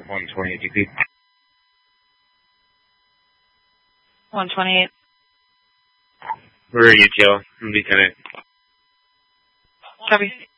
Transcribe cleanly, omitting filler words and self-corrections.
128 DP. 128. Where are you, Joe? Lieutenant. Copy.